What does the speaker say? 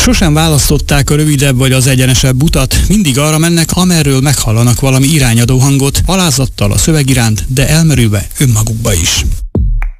Sosem választották a rövidebb vagy az egyenesebb utat, mindig arra mennek, amerről meghallanak valami irányadó hangot, alázattal a szöveg iránt, de elmerülve önmagukba is.